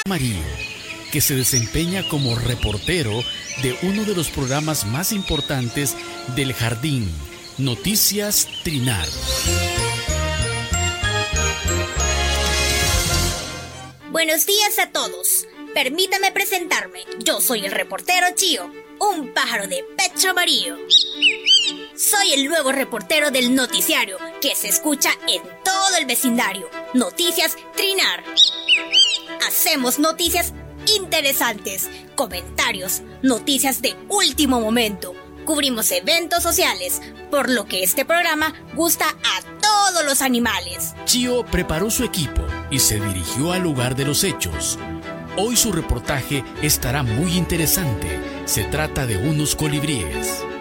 Amarillo, que se desempeña como reportero de uno de los programas más importantes del Jardín, Noticias Trinar. Buenos días a todos. Permítame presentarme. Yo soy el reportero Chío, un pájaro de pecho amarillo. Soy el nuevo reportero del noticiario que se escucha en todo el vecindario. Noticias Trinar. Hacemos noticias interesantes, comentarios, noticias de último momento. Cubrimos eventos sociales, por lo que este programa gusta a todos los animales. Chío preparó su equipo y se dirigió al lugar de los hechos. Hoy su reportaje estará muy interesante. Se trata de unos colibríes.